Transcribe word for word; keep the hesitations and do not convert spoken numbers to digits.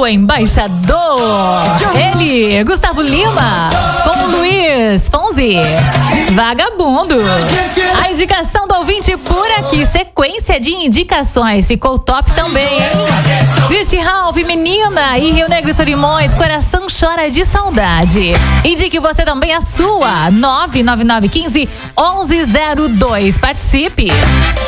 o embaixador. Ele, Gustavo Lima, com Luiz Fonzi, Vagabundo. A indicação do ouvinte por aqui, sequência de indicações, ficou top também, hein? Cristi Ralph, Menina e Rio Negro e Solimões, Coração Chora de Saudade. Indique você também a sua, nove nove nove um cinco um um zero dois. Participe.